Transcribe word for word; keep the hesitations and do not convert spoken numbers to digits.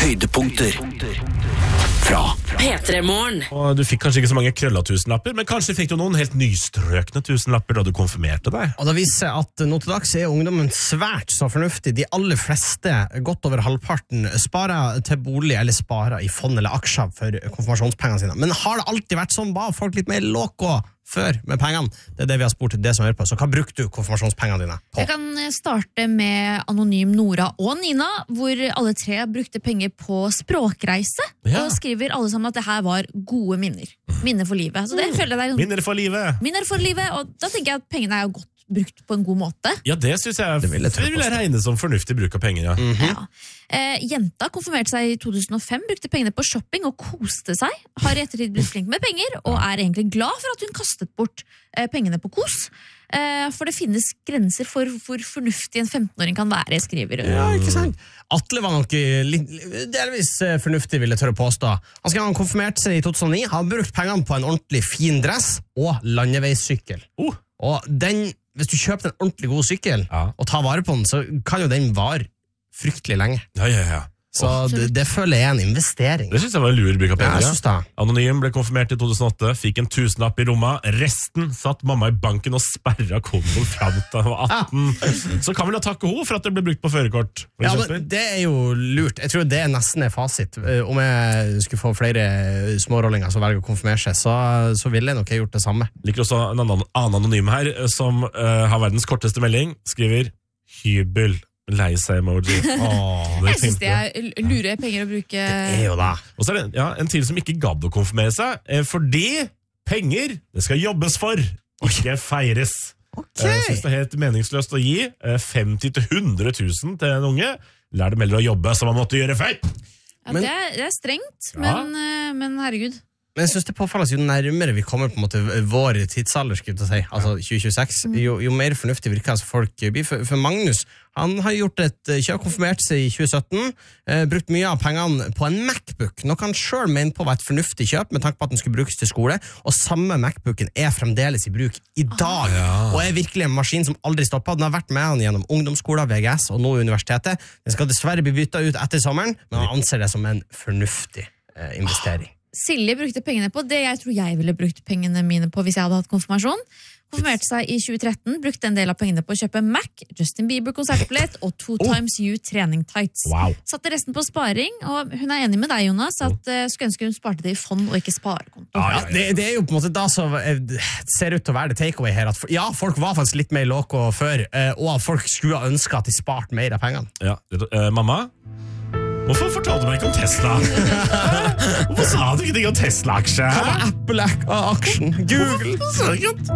Høydepunkter fra P tre Morgen. Og du fikk kanskje ikke så mange krølla tusenlapper, men kanskje fikk du noen helt nystrøkne tusenlapper da du konfirmerte deg. Og det viser seg at nå til dags er ungdommen svært så fornuftig. De aller fleste, godt over halvparten, sparer til bolig eller sparer i fond eller aksjer for konfirmasjonspengene sine. Men har det alltid vært sånn? Var folk litt mer loko før med pengene? Det er det vi har spurt det som hører på. Så hva brukte du konfirmasjonspengene dine på? Jeg kan starte med anonym Nora og Nina, hvor alle tre brukte penger på språkreise, Ja. og skriver alle sammen at det her var gode minner. Minner for livet. Så det føler jeg det er Minner for livet! minner for livet, og da tenker jeg at pengene er jo godt brukt på en god måte. Ja, det synes jeg Det vil jeg det tro vil jeg på. regne som fornuftig bruk av penger, ja. Ja. Eh, jenta konfirmerte seg i to tusen og fem, brukte pengene på shopping og koste seg. Har i ettertid blitt flink med penger, og er egentlig glad for at hun kastet bort eh, pengene på kos. Eh, for det finnes grenser for hvor fornuftig en femtenåring kan være, skriver hun. Ja, ikke sant? Atle var nok eh, litt, delvis eh, fornuftig, vil jeg tørre påstå. Han skal ha konfirmert seg i to tusen og ni. Han har brukt pengene på en ordentlig fin dress og landeveissykkel. Oh. Og den, hvis du kjøper en ordentlig god sykkel Ja. og tar vare på den, så kan jo den vare fryktelig lenge. Ja, ja, ja. Så det, det føler jeg er en investering. Det synes jeg var en lur bruk av Ja, penger, jeg ja. synes det. Anonym ble konfirmert i to tusen og åtte, fikk en tusenlapp i romma. Resten satt mamma i banken og sperra kontoen fram til hun var atten. Så kan vel da takke henne for at det ble brukt på førerkort. for Ja, eksempel. men det er jo lurt. Jeg tror det nesten er fasit. Eh, Om jeg skulle få flere smårollinger som velger å konfirmere seg, så, så ville jeg nok ha gjort det samme. Liker også en annen, annen anonym her, eh, som eh, har verdens korteste melding, skriver hybel. Lei seg-emoji. Jeg synes det er lure penger å bruke. Det er jo det. Og så er det ja, en til som ikke gadd å konfirmere seg, eh, fordi penger, det skal jobbes for, ikke feires. Ok. Jeg synes det er helt meningsløst å gi eh, femti til hundre tusen til en unge. Lær dem heller å jobbe som man måtte gjøre før. Ja, Men- det, er, det er strengt, Ja. men, eh, men herregud. Men jeg synes det påfalles jo nærmere vi kommer på en måte vår tidsalder, skulle jeg til å si, altså tjue tjueseks, jo, jo mer fornuftig virker altså folk blir. For, for Magnus, han har gjort et kjøp, konfirmert seg i tjue sytten, eh, brukt mye av pengene på en MacBook, noe han selv mener på var et fornuftig kjøp, med tanke på at den skulle brukes til skole, og samme MacBooken er fremdeles i bruk i dag, og er virkelig en maskin som aldri stopper. Den har vært med han gjennom ungdomsskolen, V G S, og nå universitetet. Den skal dessverre bli byttet ut etter sommeren, men han anser det som en fornuftig eh, investering. Silje brukte pengene på det jeg tror jeg ville brukt pengene mine på hvis jeg hadde hatt konfirmasjon. Konfirmerte seg i tjue tretten, brukte en del av pengene på å kjøpe Mac, Justin Bieber konsertbillett og Two Times You trening tights. Wow. Satte resten på sparing, og hun er enig med deg, Jonas, at uh, skulle ønske hun sparte det i fond og ikke sparekonto. Ja, det, det er jo på en måte da som eh, ser ut til å være det takeaway her, at for, ja, folk var faktisk litt mer loko før, eh, og at folk skulle ha ønsket at de sparte mer av pengene. Ja, eh, mamma? Hvorfor fortalte du meg ikke om Tesla? Hvorfor sa du ikke ting om Tesla-aksje? Apple-aksjen, Google. Hvorfor sa du ikke om